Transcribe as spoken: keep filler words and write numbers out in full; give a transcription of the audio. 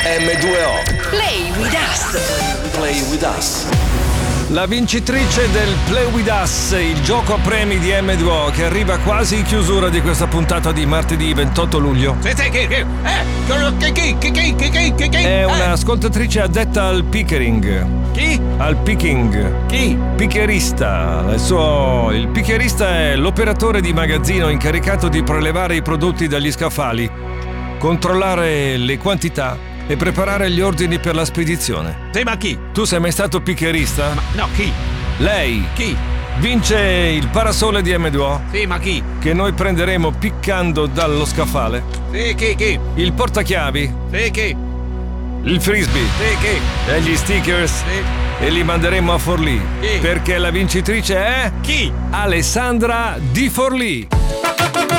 emme due o. Play with us. Play with us. La vincitrice del Play With Us, il gioco a premi di emme due o, che arriva quasi in chiusura di questa puntata di martedì ventotto luglio. È un'ascoltatrice addetta al pickering. Chi? Al picking. Chi? Piccherista. Il, suo, il piccherista è l'operatore di magazzino incaricato di prelevare i prodotti dagli scaffali, controllare le quantità e preparare gli ordini per la spedizione. Sì, ma chi? Tu sei mai stato piccherista? Ma, no, chi? Lei Chi? vince il parasole di emme due o, Sì, ma chi? che noi prenderemo piccando dallo scaffale, Sì, chi? Chi? il portachiavi, Sì, chi? il frisbee Sì, chi? e gli stickers, Sì. e li manderemo a Forlì, Chi? perché la vincitrice è Chi? Alessandra di Forlì.